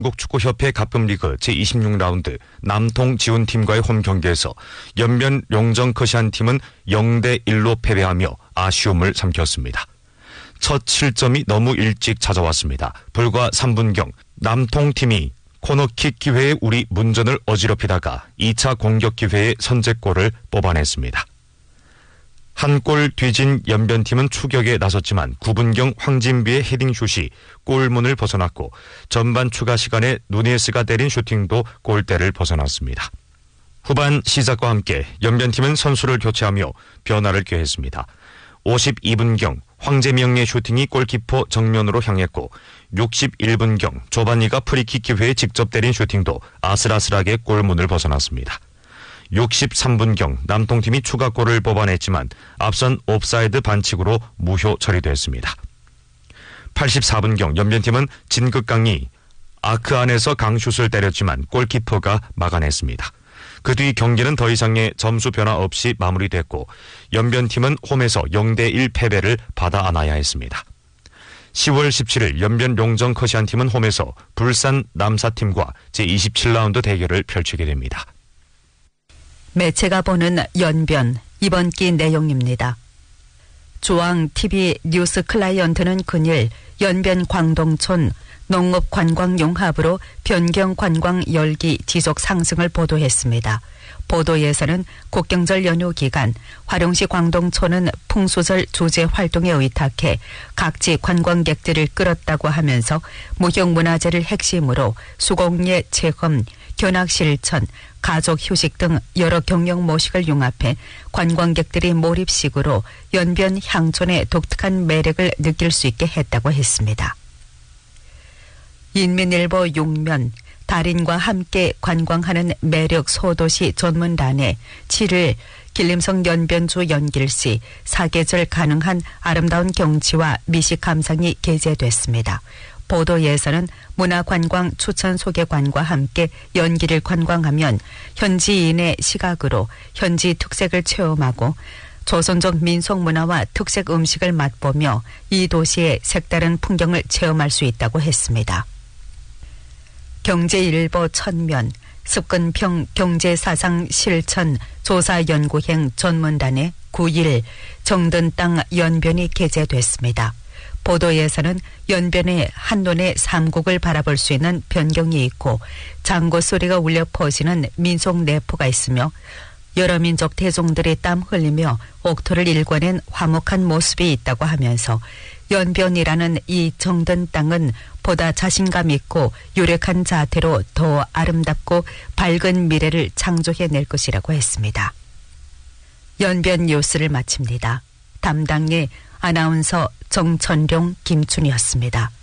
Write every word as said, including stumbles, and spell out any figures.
한국축구협회 가품리그 제이십육 라운드 남통 지훈팀과의 홈 경기에서 연변 용정커시안팀은 영 대 일로 패배하며 아쉬움을 삼켰습니다. 첫 실점이 너무 일찍 찾아왔습니다. 불과 삼 분경 남통팀이 코너킥 기회에 우리 문전을 어지럽히다가 이 차 공격 기회에 선제골을 뽑아냈습니다. 한 골 뒤진 연변팀은 추격에 나섰지만 구 분경 황진비의 헤딩슛이 골문을 벗어났고 전반 추가 시간에 누네스가 때린 슈팅도 골대를 벗어났습니다. 후반 시작과 함께 연변팀은 선수를 교체하며 변화를 꾀했습니다. 오십이 분경 황재명의 슈팅이 골키퍼 정면으로 향했고 육십일 분경 조반니가 프리킥 기회에 직접 때린 슈팅도 아슬아슬하게 골문을 벗어났습니다. 육십삼 분경 남통팀이 추가골을 뽑아냈지만 앞선 옵사이드 반칙으로 무효 처리됐습니다. 팔십사 분경 연변팀은 진극강이 아크 안에서 강슛을 때렸지만 골키퍼가 막아냈습니다. 그 뒤 경기는 더 이상의 점수 변화 없이 마무리됐고 연변팀은 홈에서 영 대 일 패배를 받아 안아야 했습니다. 시월 십칠일 연변 용정커시안팀은 홈에서 불산 남사팀과 제이십칠 라운드 대결을 펼치게 됩니다. 매체가 보는 연변 이번 기 내용입니다. 조항티비 뉴스 클라이언트는 근일 연변 광동촌 농업관광용합으로 변경관광 열기 지속 상승을 보도했습니다. 보도에서는 국경절 연휴 기간 화룡시 광동촌은 풍수절 조제 활동에 의탁해 각지 관광객들을 끌었다고 하면서 무형문화재를 핵심으로 수공예 체험, 견학실천, 가족휴식 등 여러 경영 모식을 융합해 관광객들이 몰입식으로 연변 향촌의 독특한 매력을 느낄 수 있게 했다고 했습니다. 인민일보 육 면 달인과 함께 관광하는 매력 소도시 전문단에 칠일 길림성 연변주 연길시 사계절 가능한 아름다운 경치와 미식 감상이 게재됐습니다. 보도에서는 문화관광 추천 소개관과 함께 연길을 관광하면 현지인의 시각으로 현지 특색을 체험하고 조선족 민속 문화와 특색 음식을 맛보며 이 도시의 색다른 풍경을 체험할 수 있다고 했습니다. 경제일보 천면 습근평 경제사상 실천 조사연구행 전문단의 구일 정든 땅 연변이 게재됐습니다. 보도에서는 연변의 한눈에 삼국을 바라볼 수 있는 변경이 있고 장구 소리가 울려 퍼지는 민속 내포가 있으며 여러 민족 대종들이 땀 흘리며 옥토를 일궈낸 화목한 모습이 있다고 하면서 연변이라는 이 정든 땅은 보다 자신감 있고 유력한 자태로 더 아름답고 밝은 미래를 창조해낼 것이라고 했습니다. 연변 뉴스를 마칩니다. 담당의 아나운서 정천룡, 김춘이었습니다.